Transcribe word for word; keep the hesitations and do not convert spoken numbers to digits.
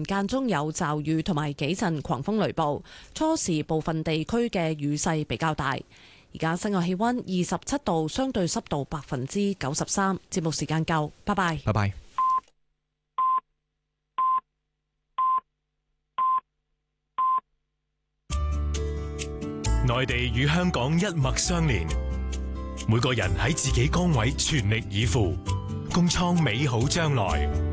間中有驟雨同埋幾陣狂風雷暴，初時部分地區嘅雨勢比較大。而家室外氣溫二十七度，相對濕度百分之九十三。節目時間夠，拜拜。 拜拜。 內地與香港一脈相連，每個人喺自己崗位全力以赴，共創美好將來。